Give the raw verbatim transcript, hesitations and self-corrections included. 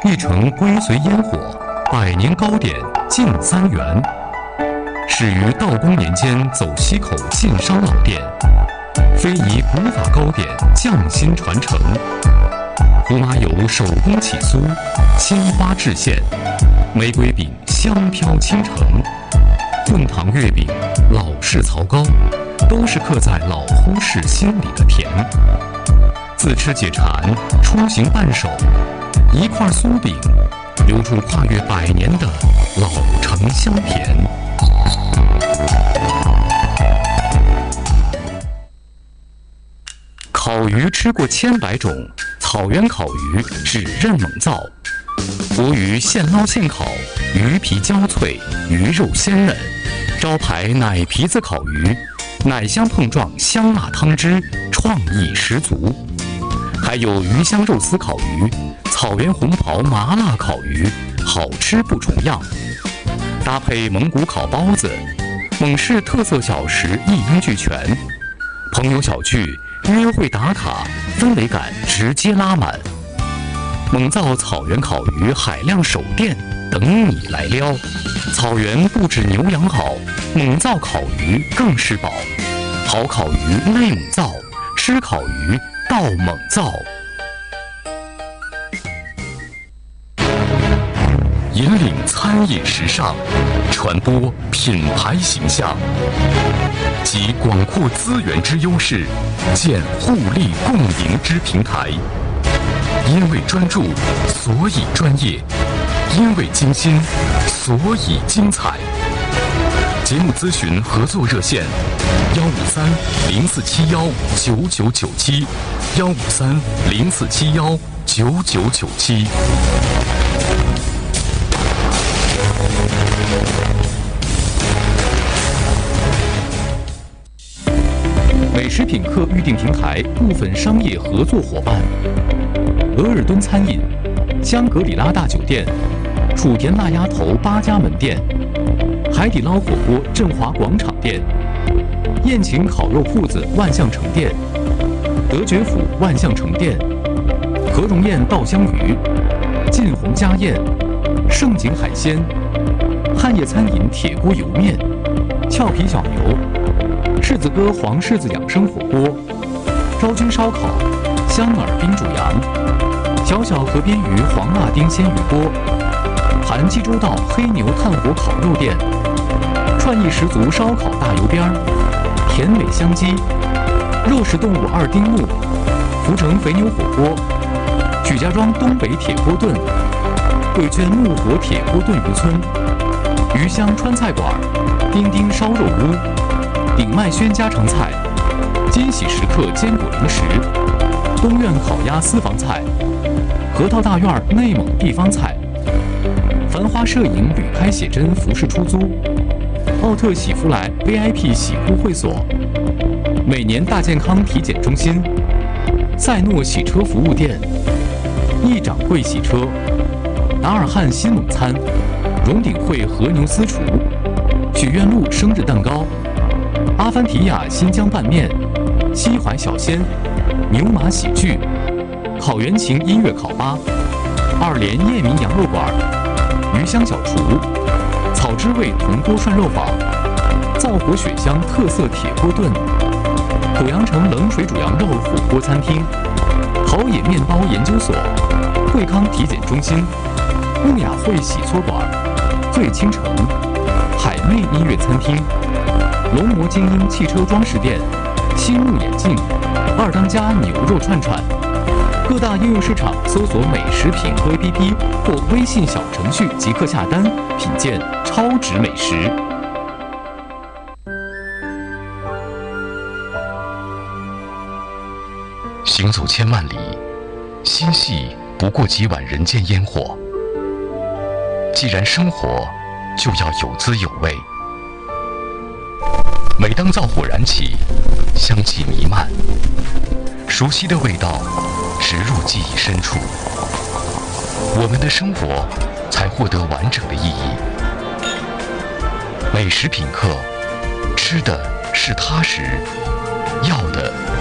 一城归随烟火，百年糕点近三元。始于道光年间走西口晋商老店，非遗古法糕点匠心传承。胡麻油手工起酥，鲜花制馅，玫瑰饼香飘倾城，炖糖月饼、老式槽糕，都是刻在老呼市心里的甜。自吃解馋，出行伴手，一块酥饼，流出跨越百年的老城香甜。烤鱼吃过千百种，草原烤鱼只认猛造。活鱼现捞现烤，鱼皮焦脆，鱼肉鲜嫩。招牌奶皮子烤鱼，奶香碰撞香辣汤汁，创意十足。还有鱼香肉丝烤鱼、草原红袍麻辣烤鱼，好吃不重样。搭配蒙古烤包子，蒙市特色小食一应俱全。朋友小聚、约会打卡，氛围感直接拉满。蒙造草原烤鱼海量手店等你来撩。草原不止牛羊好，蒙造烤鱼更是宝。好烤鱼内蒙造，吃烤鱼到蒙造。引领餐饮时尚，传播品牌形象，集广阔资源之优势，建互利共赢之平台。因为专注，所以专业；因为精心，所以精彩。节目咨询合作热线：幺五三零四七幺九九九七，幺五三零四七幺九九九七。美食品客预订平台部分商业合作伙伴：额尔敦餐饮、香格里拉大酒店、楚田辣鸭头八家门店、海底捞火锅振华广场店、宴请烤肉铺子万象城店、德觉府万象城店、何荣宴稻香鱼、晋宏家宴、盛景海鲜、汉业餐饮铁锅油面、俏皮小牛、柿子哥黄柿子养生火锅、昭君烧烤、香饵冰煮羊、小小河边鱼黄辣丁鲜鱼锅、韩济州道黑牛炭火烤肉店、创意十足烧烤大油边儿、甜美香鸡、肉食动物二丁目、福城肥牛火锅、许家庄东北铁锅炖、贵圈木火铁锅炖鱼村、鱼香川菜馆、丁丁烧肉屋、鼎麦轩家常菜、金喜时刻坚果零食、东苑烤鸭私房菜、核桃大院内蒙地方菜、繁花摄影旅拍写真服饰出租、奥特喜福来 V I P 洗护会所、每年大健康体检中心、赛诺洗车服务店、一掌柜洗车、达尔汉新蒙餐、荣鼎会和牛私厨、许愿路生日蛋糕、阿凡提亚新疆拌面、西淮小鲜、牛马喜剧、烤原琴音乐烤吧、二连叶明羊肉馆、鱼香小厨、草之味铜锅涮肉坊、灶火雪香特色铁锅炖、濮阳城冷水煮羊肉火锅餐厅、陶冶面包研究所、惠康体检中心、木雅会洗搓馆、醉倾城、海妹音乐餐厅、龙魔精英汽车装饰店、星目眼镜、二当家牛肉串串。各大应用市场搜索美食品客 A P P 或微信小程序即可下单，品鉴超值美食。行走千万里，心系不过几碗人间烟火。既然生活，就要有滋有味。每当灶火燃起，香气弥漫，熟悉的味道植入记忆深处，我们的生活才获得完整的意义。美食品客，吃的是踏实，要的